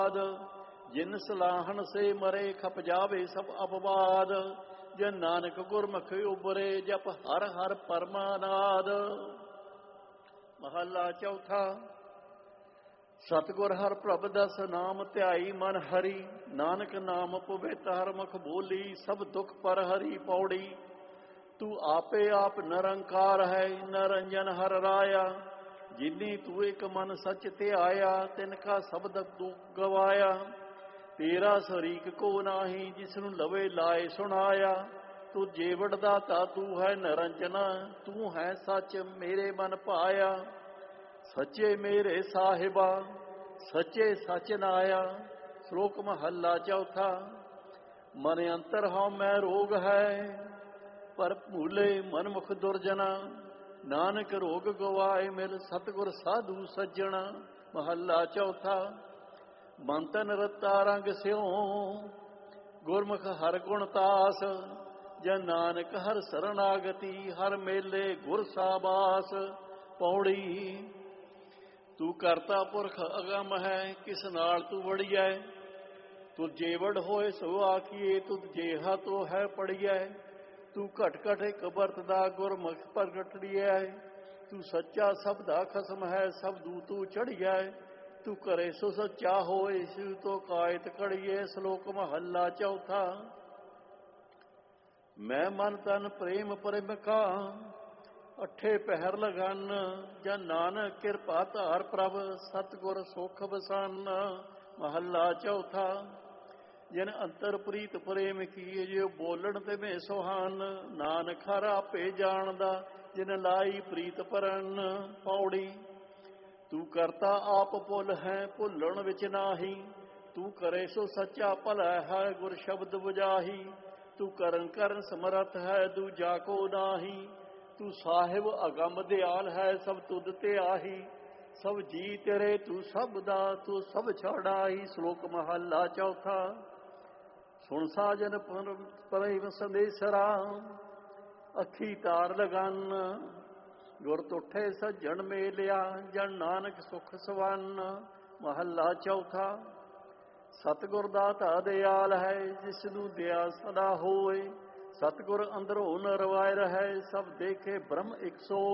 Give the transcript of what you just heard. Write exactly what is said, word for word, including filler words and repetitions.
ਜਿਨ ਸਲਾਹਣ ਸੇ ਮਰੇ ਖਪ ਜਾਵੇ ਸਭ ਅਪਵਾਦ। ਜਨ ਨਾਨਕ ਗੁਰਮੁਖ ਉਬਰੇ ਜਪ ਹਰ ਹਰ ਪਰਮਾਨਾਦ। ਮਹੱਲਾ ਚੌਥਾ। ਸਤਿਗੁਰ ਹਰਿ ਪ੍ਰਭ ਦਸ ਨਾਮ ਧਿਆਈ ਮਨ ਹਰੀ। ਨਾਨਕ ਨਾਮ ਪਵਿੱਤ ਹਰਿ ਮੁਖ ਬੋਲੀ ਸਭ ਦੁਖ ਪਰ ਹਰੀ ਪੌੜੀ। ਤੂੰ ਆਪੇ ਆਪ ਨਿਰੰਕਾਰ ਹੈ ਨਿਰੰਜਨ ਹਰਿ ਰਾਇਆ। ਜਿਨੀ ਤੂੰ ਇੱਕ ਮਨ ਸੱਚ ਧਿਆਇਆ ਤਿਨ ਕਾ ਸ਼ਬਦ ਤੂੰ ਗਵਾਇਆ। ਤੇਰਾ ਸ਼ਰੀਕ ਕੋ ਨਾਹੀ ਜਿਸਨੂੰ ਲਵੇ ਲਾਏ ਸੁਣਾਇਆ। ਤੂੰ ਜੀਵੜ ਦਾਤਾ ਤੂੰ ਹੈ ਨਿਰੰਜਨ ਤੂੰ ਹੈ ਸੱਚ ਮੇਰੇ ਮਨ ਭਾਇਆ। ਸੱਚੇ ਮੇਰੇ ਸਾਹਿਬਾ ਸੱਚੇ ਸੱਚ ਨਾਇਆ। ਸ਼ਲੋਕ ਮਹੱਲਾ ਚੌਥਾ। ਮਨ ਅੰਤਰ ਹਉ ਮੈਂ ਰੋਗ ਹੈ ਪਰ ਭੂਲੇ ਮਨਮੁਖ ਦੁਰਜਨਾ। ਨਾਨਕ ਰੋਗ ਗਵਾਏ ਮਿਲ ਸਤਿਗੁਰ ਸਾਧੂ ਸੱਜਣਾ। ਮਹੱਲਾ ਚੌਥਾ। ਮਨ ਤਨ ਰਤਾ ਰੰਗ ਸਿਉ ਗੁਰਮੁਖ ਹਰ ਗੁਣ ਤਾਸ। ਜਨ ਨਾਨਕ ਹਰ ਸਰਣਾਗਤੀ ਹਰ ਮੇਲੇ ਗੁਰ ਸਾਬਾਸ। ਪੌੜੀ। ਤੂੰ ਕਰਤਾ ਪੁਰਖ ਅਗਮ ਹੈ ਕਿਸ ਨਾਲ ਤੂੰ ਵੜੀਐ। ਤੁਧ ਜੇਵੜ ਹੋਏ ਸੋ ਆਖੀਏ ਤੁਧ ਜੇਹਾ ਤੋ ਹੈ ਪੜੀਐ। ਤੂੰ ਘਟ ਘਟ ਇੱਕ ਵਰਤਦਾ ਗੁਰਮੁਖ ਪ੍ਰਗਟੜੀਐ। ਤੂੰ ਸੱਚਾ ਸਭ ਦਾ ਖਸਮ ਹੈ ਸਭ ਦੂ ਤੂੰ ਚੜੀਐ। ਤੂੰ ਕਰੇ ਸੋ ਸੱਚਾ ਹੋਏ ਸਿਉ ਤੋ ਕਾਇਤ ਕੜੀਏ। ਸ਼ਲੋਕ ਮਹੱਲਾ ਚੌਥਾ। ਮੈਂ ਮਨ ਤਨ ਪ੍ਰੇਮ ਪ੍ਰੇਮਿਕਾ ਅਠੇ ਪਹਿਰ ਲਗਨ। ਜਨ ਨਾਨਕ ਕਿਰਪਾ ਧਾਰ ਪ੍ਰਭ ਸਤਿਗੁਰ ਸੁਖ ਵਸਨ। ਮਹੱਲਾ ਚੌਥਾ। ਜਿਨ ਅੰਤਰ ਪ੍ਰੀਤ ਪ੍ਰੇਮ ਕੀ ਜਿਉ ਬੋਲਣ ਤੇ ਮੈਂ ਸੁਹਾਨ। ਨਾਨਕ ਹਰ ਆਪੇ ਜਾਣਦਾ ਜਿਨ ਲਾਈ ਪ੍ਰੀਤ ਪਰਨ। ਪੌੜੀ। ਤੂੰ ਕਰਤਾ ਆਪ ਭੁੱਲ ਹੈ ਭੁੱਲਣ ਵਿੱਚ ਨਾਹੀ। ਤੂੰ ਕਰੇ ਸੋ ਸੱਚਾ ਭਲਾ ਹੈ ਗੁਰ ਸ਼ਬਦ ਬੁਝਾਹੀ। ਤੂੰ ਕਰਨ ਕਰਨ ਸਮਰੱਥ ਹੈ ਦੂਜਾ ਕੋ ਨਾਹੀ। ਤੂੰ ਸਾਹਿਬ ਅਗੰਮ ਦਿਆਲ ਹੈ ਸਭ ਤੁਧ ਤੇ ਆਹੀ। ਸਭ ਜੀ ਤੇਰੇ ਤੂੰ ਸਭ ਦਾ ਤੂੰ ਸਭ ਛੜਾਈ। ਸ਼ਲੋਕ ਮਹੱਲਾ ਚੌਥਾ। ਸੁਣ ਸਾਜਨ ਪ੍ਰੇਮ ਸੰਦੇਸਰਾ ਅੱਖੀ ਤਾਰ ਲਗਨ। ਗੁਰ ਤੁਠੇ ਸੱਜਣ ਮੇਲਿਆ ਜਨ ਨਾਨਕ ਸੁਖ ਸਵੰਨ। ਮਹੱਲਾ ਚੌਥਾ। ਸਤਿਗੁਰ ਦਾਤਾ ਦਿਆਲ ਹੈ ਜਿਸ ਨੂੰ ਦਇਆ ਸਦਾ ਹੋਏ। ਸਤਿਗੁਰ ਅੰਦਰੋਂ ਨਿਰਵੈਰ ਹੈ ਸਭ ਦੇਖੇ ਬ੍ਰਹਮ ਇੱਕ ਸੋਏ।